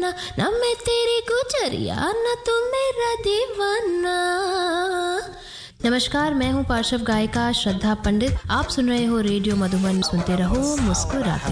दीवाना, ना मैं तेरी गुजरिया, ना तू मेरा दीवाना। नमस्कार, मैं हूँ पार्श्व गायिका श्रद्धा पंडित। आप सुन रहे हो रेडियो मधुबन। सुनते रहो, मुस्कुराते